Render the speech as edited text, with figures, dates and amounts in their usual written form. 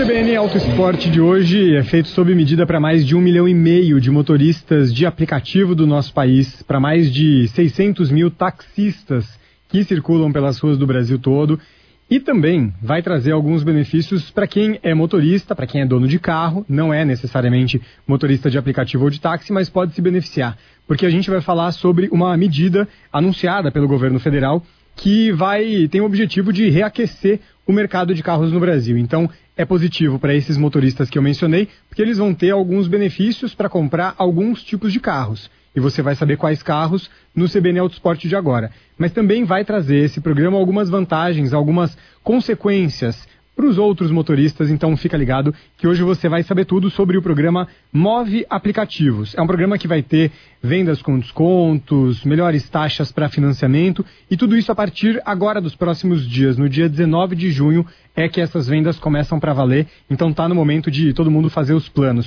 CBN Auto Esporte de hoje é feito sob medida para mais de 1,5 milhão de motoristas de aplicativo do nosso país, para mais de 600 mil taxistas que circulam pelas ruas do Brasil todo, e também vai trazer alguns benefícios para quem é motorista, para quem é dono de carro, não é necessariamente motorista de aplicativo ou de táxi, mas pode se beneficiar, porque a gente vai falar sobre uma medida anunciada pelo governo federal que tem o objetivo de reaquecer o mercado de carros no Brasil. Então, é positivo para esses motoristas que eu mencionei, porque eles vão ter alguns benefícios para comprar alguns tipos de carros. E você vai saber quais carros no CBN Auto Esporte de agora. Mas também vai trazer esse programa algumas vantagens, algumas consequências para os outros motoristas. Então fica ligado que hoje você vai saber tudo sobre o programa Move Aplicativos. É um programa que vai ter vendas com descontos, melhores taxas para financiamento e tudo isso a partir agora dos próximos dias. No dia 19 de junho é que essas vendas começam para valer. Então tá no momento de todo mundo fazer os planos.